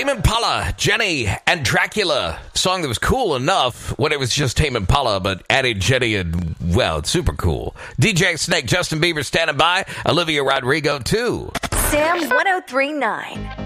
Tame Impala, Jenny, and Dracula. Song that was cool enough when it was just Tame Impala, but added Jenny and, well, it's super cool. DJ Snake, Justin Bieber standing by. Olivia Rodrigo, too. Sam 103.9.